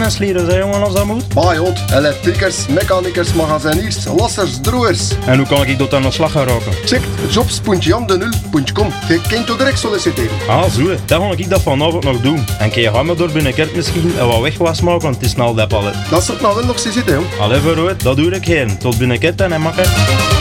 kennis leren, hè, jongen, als dat moet. Maar jod, elektriekers, mechanikers, magazijniers, lassers, droers. En hoe kan ik tot aan de slag gaan raken? Check jobs.jandenul.com. Je kunt je direct solliciteren. Ah, zo, hè. Dan ga ik dat vanavond nog doen. En kun je gaan me door binnenkort misschien en wat wegwas maken, want het is snel dat palet. Dat is het nou wel nog zitten, jong. Allee, vooruit, dat doe ik heen. Tot binnenkort en makker.